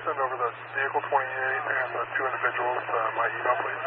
send over the vehicle 28 and the 2 individuals to my email, please?